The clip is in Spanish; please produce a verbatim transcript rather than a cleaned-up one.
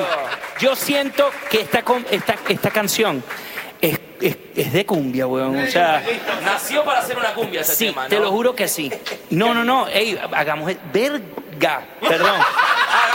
yo siento que esta, con- esta, esta canción es, es, es de cumbia, weón. O sea, Nació para hacer una cumbia ese sí, tema, ¿no? te lo juro que sí. No, no, no. Ey, hagamos... el- Verga. Perdón.